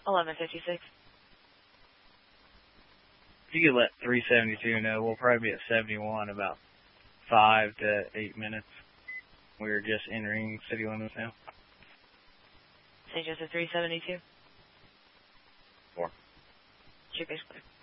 11:56. If you could let 372 know, we'll probably be at 71 about 5 to 8 minutes. We're just entering city limits now. St. Joseph 372. 4. Chip is clear.